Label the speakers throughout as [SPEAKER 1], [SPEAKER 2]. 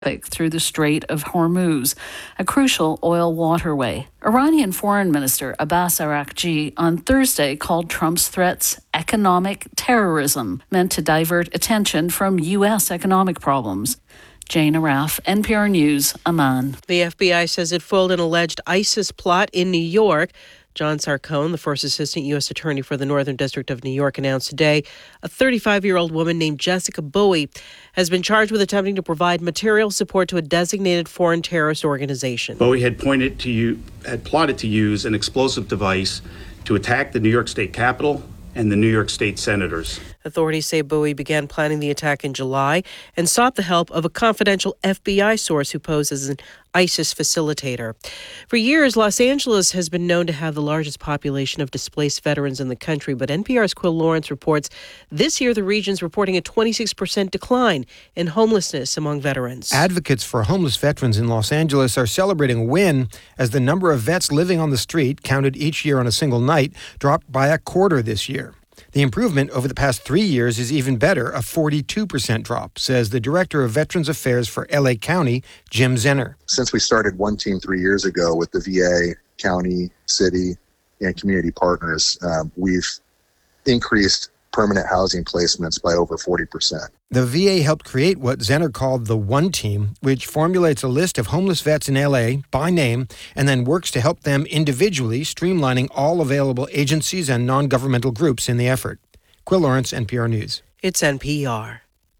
[SPEAKER 1] through the Strait of Hormuz, a crucial oil waterway. Iranian Foreign Minister Abbas Araghchi on Thursday called Trump's threats economic terrorism, meant to divert attention from U.S. economic problems. Jane Araf, NPR News, Amman.
[SPEAKER 2] The FBI says it foiled an alleged ISIS plot in New York. John Sarcone, the first assistant U.S. attorney for the Northern District of New York, announced today a 35-year-old woman named Jessica Bowie has been charged with attempting to provide material support to a designated foreign terrorist organization.
[SPEAKER 3] Bowie had plotted to use an explosive device to attack the New York State Capitol and the New York State senators.
[SPEAKER 2] Authorities say Bowie began planning the attack in July and sought the help of a confidential FBI source who posed as an ISIS facilitator. For years, Los Angeles has been known to have the largest population of displaced veterans in the country, but NPR's Quill Lawrence reports this year the region's reporting a 26% decline in homelessness among veterans.
[SPEAKER 4] Advocates for homeless veterans in Los Angeles are celebrating a win as the number of vets living on the street, counted each year on a single night, dropped by a quarter this year. The improvement over the past 3 years is even better, a 42% drop, says the Director of Veterans Affairs for L.A. County, Jim Zenner.
[SPEAKER 5] Since we started One Team 3 years ago with the VA, county, city, and community partners, we've increased permanent housing placements by over 40%.
[SPEAKER 4] The VA helped create what Zenner called the One Team, which formulates a list of homeless vets in L.A. by name and then works to help them individually, streamlining all available agencies and non-governmental groups in the effort. Quill Lawrence, NPR News.
[SPEAKER 2] It's NPR.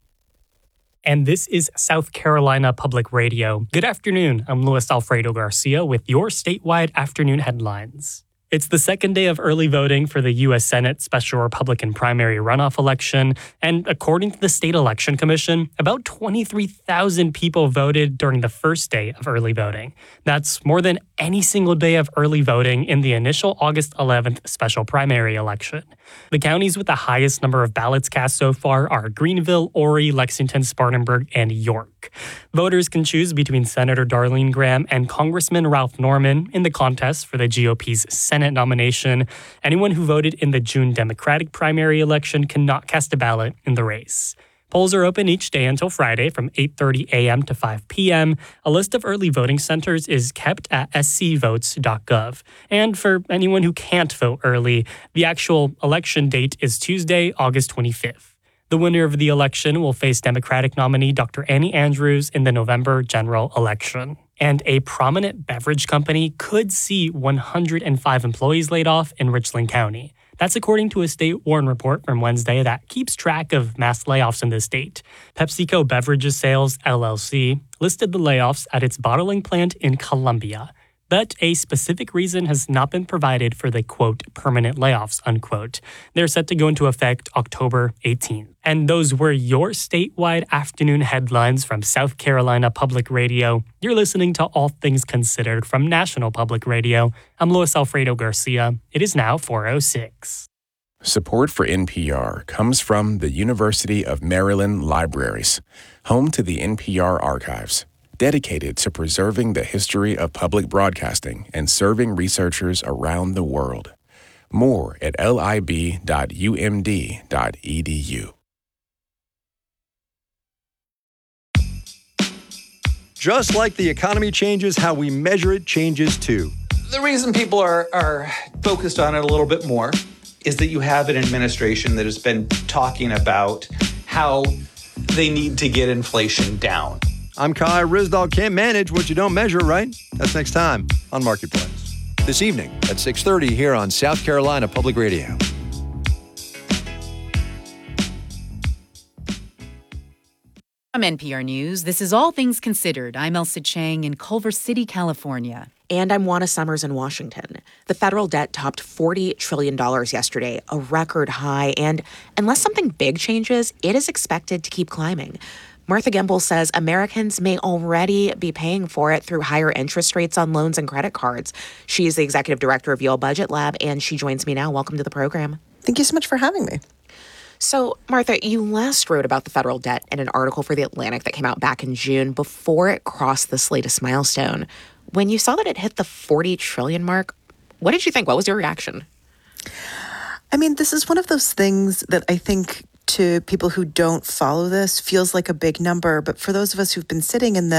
[SPEAKER 6] And this is South Carolina Public Radio. Good afternoon. I'm Luis Alfredo Garcia with your statewide afternoon headlines. It's the second day of early voting for the U.S. Senate special Republican primary runoff election, and according to the State Election Commission, about 23,000 people voted during the first day of early voting. That's more than any single day of early voting in the initial August 11th special primary election. The counties with the highest number of ballots cast so far are Greenville, Horry, Lexington, Spartanburg, and York. Voters can choose between Senator Darlene Graham and Congressman Ralph Norman in the contest for the GOP's Senate nomination. Anyone who voted in the June Democratic primary election cannot cast a ballot in the race. Polls are open each day until Friday from 8:30 a.m. to 5 p.m. A list of early voting centers is kept at scvotes.gov. And for anyone who can't vote early, the actual election date is Tuesday, August 25th. The winner of the election will face Democratic nominee Dr. Annie Andrews in the November general election. And a prominent beverage company could see 105 employees laid off in Richland County. That's according to a state WARN report from Wednesday that keeps track of mass layoffs in the state. PepsiCo Beverages Sales, LLC, listed the layoffs at its bottling plant in Columbia. But a specific reason has not been provided for the, quote, permanent layoffs, unquote. They're set to go into effect October 18th. And those were your statewide afternoon headlines from South Carolina Public Radio. You're listening to All Things Considered from National Public Radio. I'm Luis Alfredo Garcia. It is now 4:06.
[SPEAKER 7] Support for NPR comes from the University of Maryland Libraries, home to the NPR archives, dedicated to preserving the history of public broadcasting and serving researchers around the world. More at lib.umd.edu.
[SPEAKER 8] Just like the economy changes, how we measure it changes too.
[SPEAKER 9] The reason people are focused on it a little bit more is that you have an administration that has been talking about how they need to get inflation down.
[SPEAKER 8] I'm Kai Ryssdal. Can't manage what you don't measure, right? That's next time on Marketplace. This evening at 6:30 here on South Carolina Public Radio.
[SPEAKER 10] From NPR News, this is All Things Considered. I'm Elsa Chang in Culver City, California.
[SPEAKER 11] And I'm Juana Summers in Washington. The federal debt topped $40 trillion yesterday, a record high. And unless something big changes, it is expected to keep climbing. Martha Gimbel says Americans may already be paying for it through higher interest rates on loans and credit cards. She is the executive director of Yale Budget Lab, and she joins me now. Welcome to the program.
[SPEAKER 12] Thank you so much for having me.
[SPEAKER 11] So, Martha, you last wrote about the federal debt in an article for The Atlantic that came out back in June before it crossed this latest milestone. When you saw that it hit the 40 trillion mark, what did you think? What was your reaction?
[SPEAKER 12] I mean, this is one of those things that I think to people who don't follow this feels like a big number. But for those of us who've been sitting in